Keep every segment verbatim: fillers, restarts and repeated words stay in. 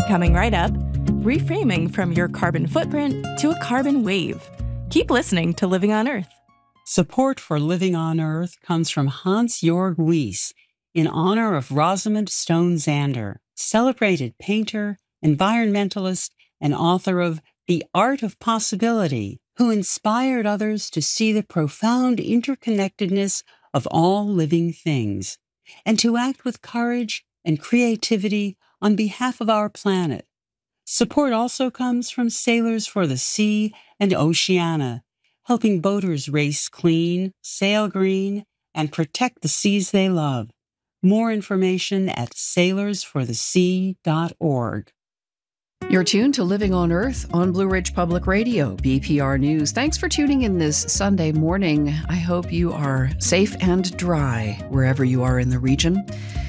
Coming right up, reframing from your carbon footprint to a carbon wave. Keep listening to Living on Earth. Support for Living on Earth comes from Hans-Jörg Wyss in honor of Rosamund Stone Zander, celebrated painter, environmentalist, and author of The Art of Possibility, who inspired others to see the profound interconnectedness of all living things and to act with courage and creativity on behalf of our planet. Support also comes from Sailors for the Sea and Oceana, helping boaters race clean, sail green, and protect the seas they love. More information at sailors for the sea dot org. You're tuned to Living on Earth on Blue Ridge Public Radio, B P R News. Thanks for tuning in this Sunday morning. I hope you are safe and dry wherever you are in the region.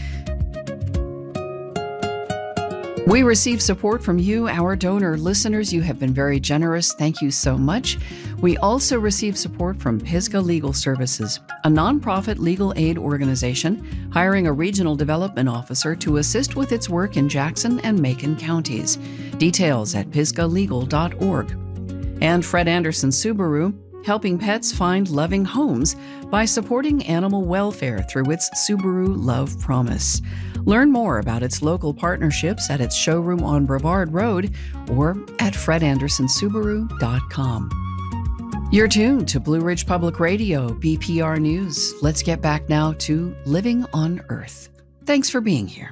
We receive support from you, our donor listeners. You have been very generous. Thank you so much. We also receive support from Pisgah Legal Services, a nonprofit legal aid organization hiring a regional development officer to assist with its work in Jackson and Macon counties. Details at pisgah legal dot org. And Fred Anderson Subaru, helping pets find loving homes by supporting animal welfare through its Subaru Love Promise. Learn more about its local partnerships at its showroom on Brevard Road or at fred anderson subaru dot com. You're tuned to Blue Ridge Public Radio, B P R News. Let's get back now to Living on Earth. Thanks for being here.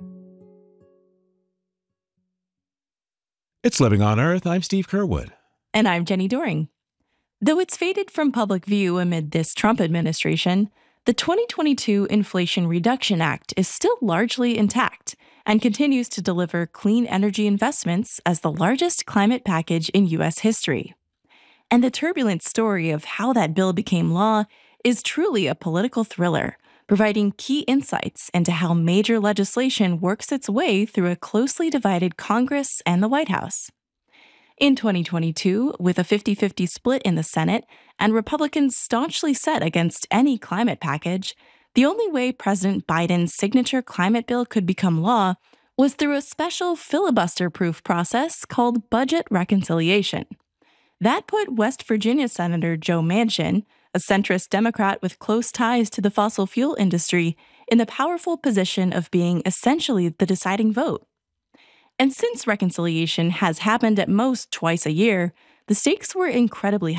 It's Living on Earth. I'm Steve Curwood. And I'm Jenny Doring. Though it's faded from public view amid this Trump administration, the twenty twenty-two Inflation Reduction Act is still largely intact and continues to deliver clean energy investments as the largest climate package in U S history. And the turbulent story of how that bill became law is truly a political thriller, providing key insights into how major legislation works its way through a closely divided Congress and the White House. In twenty twenty-two, with a fifty-fifty split in the Senate and Republicans staunchly set against any climate package, the only way President Biden's signature climate bill could become law was through a special filibuster-proof process called budget reconciliation. That put West Virginia Senator Joe Manchin, a centrist Democrat with close ties to the fossil fuel industry, in the powerful position of being essentially the deciding vote. And since reconciliation has happened at most twice a year, the stakes were incredibly high.